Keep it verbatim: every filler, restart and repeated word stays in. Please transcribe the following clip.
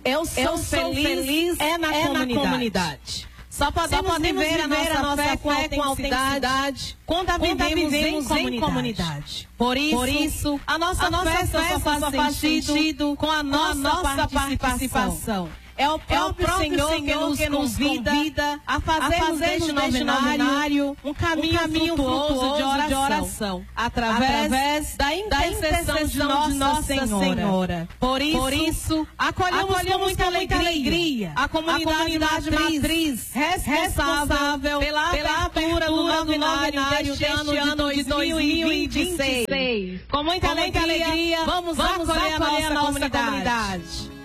Eu sou, eu sou feliz, feliz é na, é comunidade. na comunidade. Só podemos, Só podemos viver, viver a nossa fé com autenticidade quando a vivemos, quando vivemos em, comunidade. em comunidade. Por isso, Por isso a nossa, a nossa festa, festa só faz, faz sentido, sentido com a nossa, com a nossa participação. participação. É o próprio, é o próprio Senhor, Senhor que nos convida, convida a fazermos deste novenário um caminho, um caminho frutuoso de oração, de oração através, através da intercessão, da intercessão de Nossa, de Nossa Senhora. Senhora. Por isso, Por isso acolhemos, acolhemos com muita alegria, alegria a comunidade, a comunidade matriz, matriz responsável pela, pela abertura do novenário deste ano de dois mil e vinte e seis. Com muita, com muita alegria, alegria vamos, vamos acolher, acolher a nossa, a nossa comunidade. comunidade.